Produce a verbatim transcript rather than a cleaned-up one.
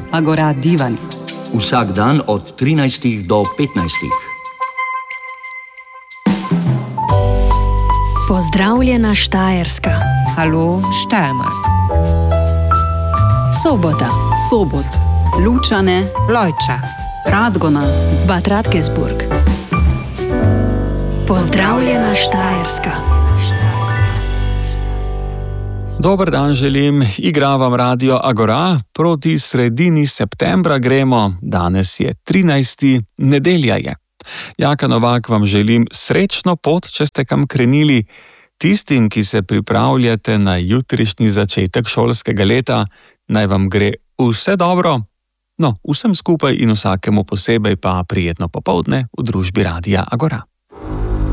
Agora Divan. Vsak dan od trinajstih do petnajstih. Pozdravljena Štajerska. Halo Steiermark. Sobota. Sobot. Lučane. Lojča. Radgona. Bad Radkersburg. Pozdravljena Štajerska. Dober dan želim, igra vam Radio Agora, proti sredini septembra gremo, danes je trinajsti, nedelja je. Jaka Novak vam želim srečno pot, če ste kam krenili, tistim, ki se pripravljate na jutrišnji začetek šolskega leta, naj vam gre vse dobro, no, vsem skupaj in vsakemu posebej pa prijetno popoldne v družbi Radia Agora.